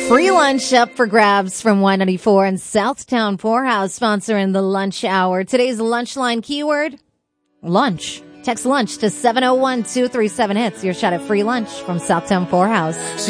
Free lunch up for grabs from Y94 and Southtown Poorhouse, sponsoring the lunch hour. Today's lunch line keyword, lunch. Text lunch to 701-237-HITS. Your shot at free lunch from Southtown Poorhouse.